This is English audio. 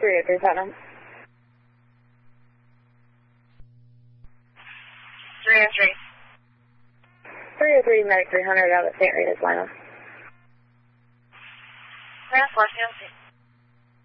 303 Platinum. 303. 303 Medic 300 out at St. Rita's, Lima. Transport,